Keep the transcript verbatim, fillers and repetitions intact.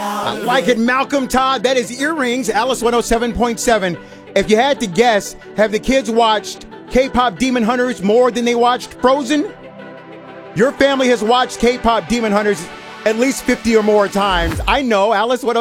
I like it, Malcolm Todd. That is Earrings, Alice one oh seven point seven. If you had to guess, have the kids watched K-pop Demon Hunters more than they watched Frozen? Your family has watched K-pop Demon Hunters at least fifty or more times. I know, Alice one oh